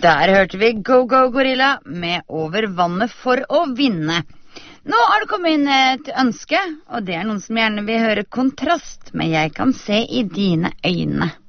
Der hørte vi Go Go Gorilla med Over vannet for å vinne. Nå har det kommet inn et ønske, og det er noen som gjerne vil høre Kontrast, men jeg kan se i dine øyne.